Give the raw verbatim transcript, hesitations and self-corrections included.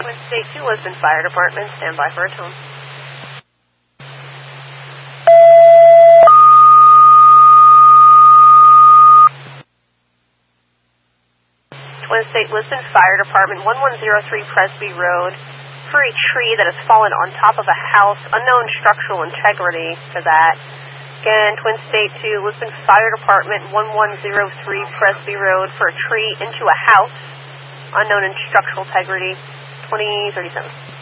Twin State two, Lisbon Fire Department, stand by for a tone. Twin State, Lisbon Fire Department, one one zero three Presby Road, for a tree that has fallen on top of a house, unknown structural integrity to that. Again, Twin State two, Lisbon Fire Department, one one zero three Presby Road, for a tree into a house, unknown in structural integrity, twenty thirty-seven.